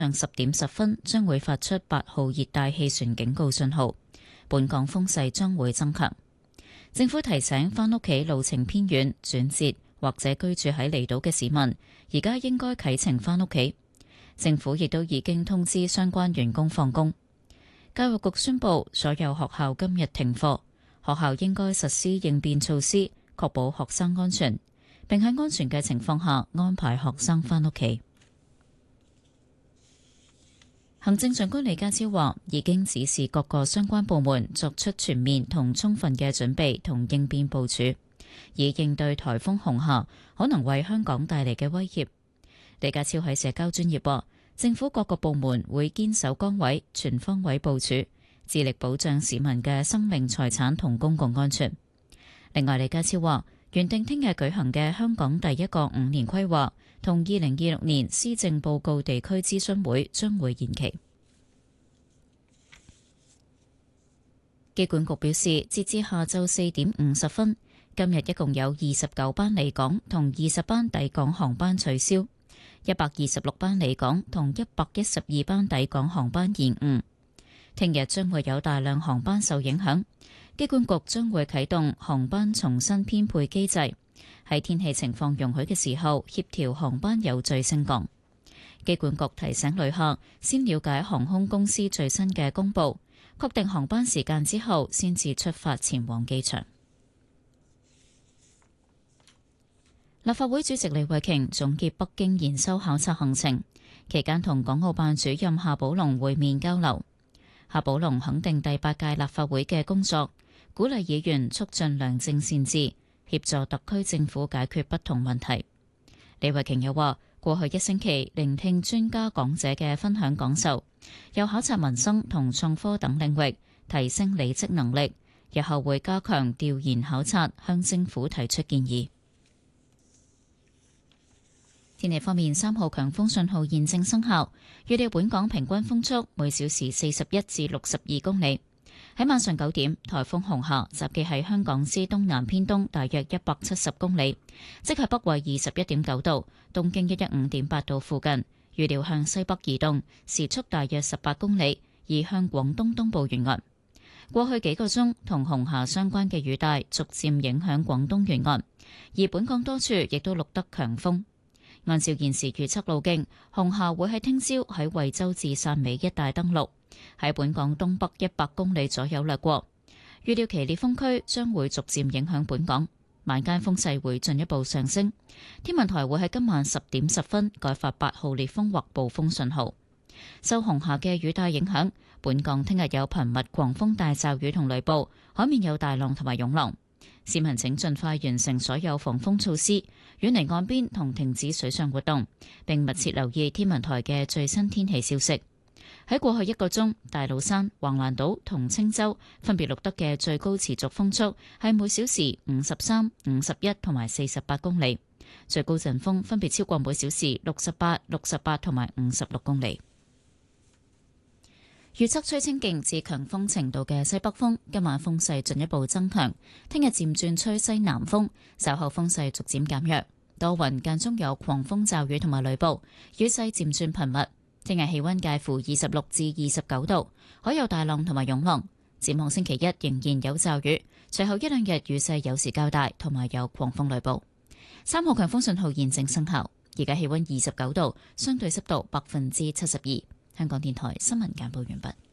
上10:10將會發出8號熱帶氣旋警告信號，本港風勢將會增強。政府提醒返屋企路程偏遠、轉折或者居住喺離島嘅市民，而家應該啟程返屋企。政府亦都已經通知相關員工放工。教育局宣布，所有學校今日停課，學校應該實施應變措施，確保學生安全，並喺安全嘅情況下安排學生返屋企。行政長官李家超話，已經指示各個相關部門作出全面同充分嘅準備同應變部署，以應對颱風紅霞可能為香港帶嚟嘅威脅。李家超喺社交專頁話，政府各個部門會堅守崗位，全方位部署，致力保障市民嘅生命財產同公共安全。另外，李家超話，原定聽日舉行嘅香港第一個5年規劃同2026年施政報告地區諮詢會將會延期。機管局表示，截至下晝4:50，今日一共有29班離港同20班抵港航班取消，126班離港同112班抵港航班延誤。聽日將會有大量航班受影響，機管局將會啟動航班重新編配機制，喺天氣情況容許嘅時候協調航班有序升降。機管局提醒旅客先了解航空公司最新嘅公佈，確定航班時間之後先至出發前往機場。立法會主席李慧瓊總結北京研修考察行程期間，同港澳辦主任夏寶龍會面交流。夏寶龍肯定第8屆立法會嘅工作，鼓勵議員促進良政善治，協助特區政府解決不同問題。李慧瓊又話，過去1星期聆聽專家講者嘅分享講授，又考察民生同創科等領域，提升履職能力。日後會加強調研考察，向政府提出建議。天氣方面，3號強風信號現正生效，預料本港平均風速每小時41至62公里。喺晚上9點，颱風紅霞集結喺香港之東南偏東大約170公里，即係北緯21.9度、東經115.8度附近。預料向西北移動，時速大約18公里，移向廣東東部沿岸。過去幾個鐘，同紅霞相關嘅雨帶逐漸影響廣東沿岸，而本港多處亦都錄得強風。按照現時預測路徑，紅霞會喺聽朝喺惠州至汕尾一帶登陸，喺本港東北100公里左右掠過。預料其烈風區將會逐漸影響本港，晚間風勢會進一步上升。天文台會喺今晚10:10改發8號烈風或暴風信號。受紅霞嘅雨帶影響，本港聽日有頻密狂風大驟雨同雷暴，海面有大浪同埋湧浪。市民請盡快完成所有防風措施，遠離岸邊同停止水上活動，並密切留意天文台嘅最新天氣消息。喺過去1個鐘，大老山、橫瀾島同青洲分別錄得嘅最高持續風速係每小時53、51同埋48公里，最高陣風分別超過每小時68、68同埋56公里。預測吹清勁至強風程度嘅西北風，今晚風勢進一步增強，聽日漸轉吹西南風，稍後風勢逐漸減弱，多雲間中有狂風驟雨同埋雷暴，雨勢漸轉頻密。聽日氣溫介乎26至29度，海有大浪同埋湧浪。展望星期一仍然有驟雨，隨後1、2日雨勢有時較大，同埋有狂風雷暴。3號強風信號現正生效，而家氣溫29度，相對濕度72%。香港電台新聞簡報完畢。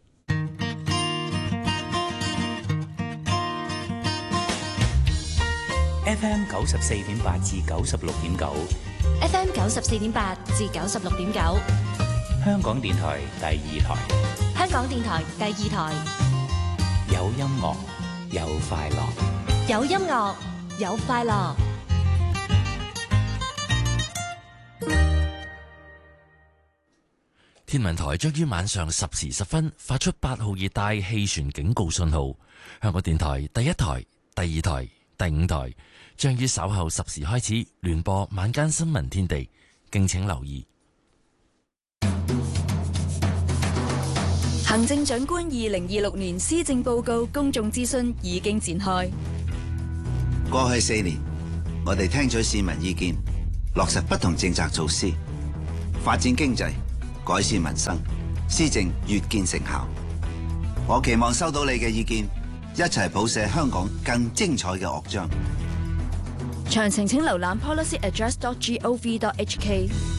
FM 94.8至96.9 ，FM 94.8至96.9， 香港電台第2台， 香港電台第2台， 有音樂有快樂， 有音樂有快樂。 天文台將於晚上10時10分發出8號熱帶氣旋警告信號。香港電台第1台、第2台、第5台將於稍後10時開始聯播晚間新聞天地，敬請留意。 行政長官2026年施政報告公眾諮詢已經展開。 過去4年，我哋聽取市民意見，落實不同政策措施，發展經濟， 改善民生，施政越見成效。我期望收到你嘅意見，一齊譜寫香港更精彩嘅樂章。 詳情請瀏覽 policyaddress.gov.hk。